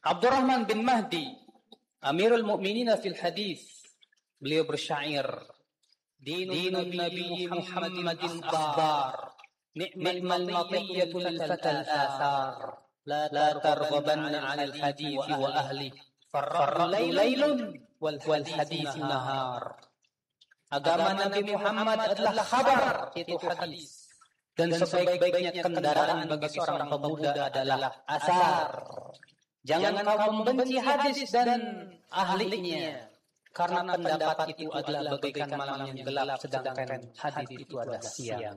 Abdurrahman bin Mahdi, Amirul Mukminin fil Hadis, beliau bersyair, Dinun Nabi Muhammadin akhbar, ni'mal matiyatul fatal athar, la targhabanna 'anil hadits wa ahli, farra'u laylun wal hadits nahar. Agama Nabi Muhammad adalah kabar, itu hadis. Dan sebaik-baiknya kendaraan bagi seorang pemuda adalah asar. Jangan kau membenci hadis dan ahlinya, karena pendapat itu adalah bagaikan malam yang gelap, sedangkan hadis itu adalah siang.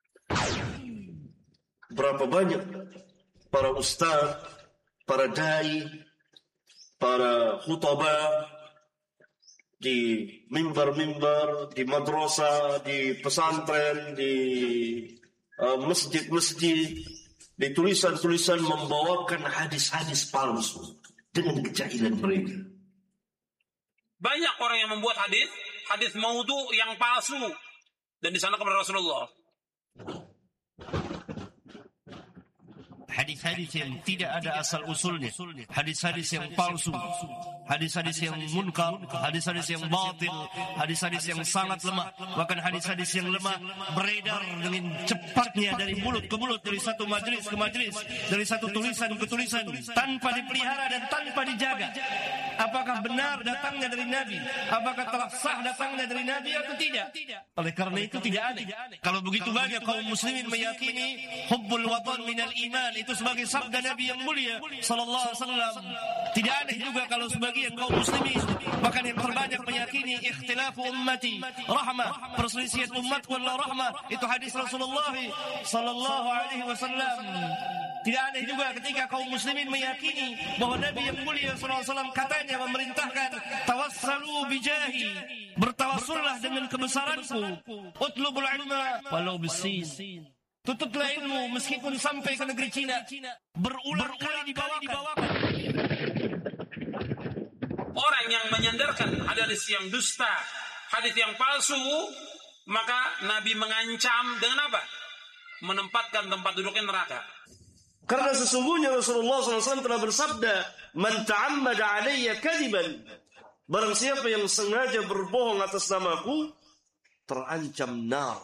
Berapa banyak para ustaz, para dai, para khutbah di mimbar-mimbar, di madrasah, di pesantren, di masjid-masjid, di tulisan-tulisan membawakan hadis-hadis palsu dengan kejahilan mereka. Banyak orang yang membuat hadis maudhu yang palsu dan di sana kepada Rasulullah. Hadis-hadis yang tidak ada asal usulnya, hadis-hadis yang palsu, hadis-hadis yang munkar, hadis-hadis yang batil, hadis-hadis yang sangat lemah, bahkan hadis-hadis yang lemah beredar dengan cepatnya dari mulut ke mulut, dari satu majlis ke majlis, dari satu tulisan ke tulisan, tanpa dipelihara dan tanpa dijaga. Apakah benar datangnya dari Nabi? Apakah telah sah datangnya dari Nabi atau tidak? Oleh karena itu tidak aneh kalau begitu banyak kaum muslimin meyakini hubbul watan minal iman itu sebagai sabda Nabi yang mulia sallallahu alaihi wasallam. Tidak aneh juga kalau sebagian kaum muslimin, bahkan yang terbanyak meyakini ikhtilafu ummati rahmah, perselisihan umatku adalah rahmah, itu hadis Rasulullah sallallahu alaihi wasallam. Tidak aneh juga ketika kaum muslimin meyakini bahwa Nabi yang mulia sallallahu alaihi wasallam katanya memerintahkan tawassalu bijahi, bertawassullah dengan kebesaranku, utlubul ilma walau bisin, tutuplah ilmu meskipun sampai ke negeri Cina. Berulang kali dibawakan. Orang yang menyandarkan hadis yang dusta, hadis yang palsu, maka Nabi mengancam dengan apa? Menempatkan tempat duduknya neraka. Karena sesungguhnya Rasulullah SAW telah bersabda, "Man ta'ammada alayya kadiban." Barang siapa yang sengaja berbohong atas namaku, terancam nar.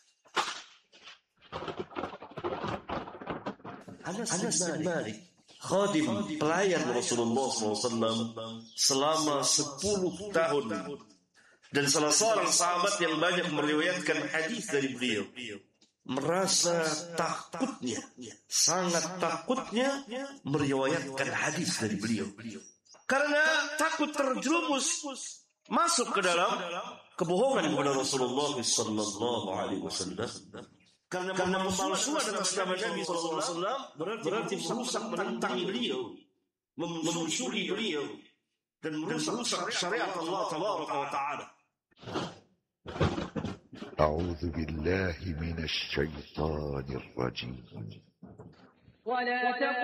Anas bin Malik, khadim pelayan Rasulullah SAW selama 10 tahun, dan salah seorang sahabat yang banyak meriwayatkan hadis dari beliau, merasa takutnya, sangat takutnya meriwayatkan hadis dari beliau, karena takut terjerumus masuk ke dalam kebohongan kepada Rasulullah sallallahu alaihi wasallam. Karena pemalsuan atas nama Nabi sallallahu alaihi wasallam berarti merusak, menentang beliau, memusuhi beliau, dan merusak syariat Allah tabaraka wa taala. أعوذ بالله من الشيطان الرجيم.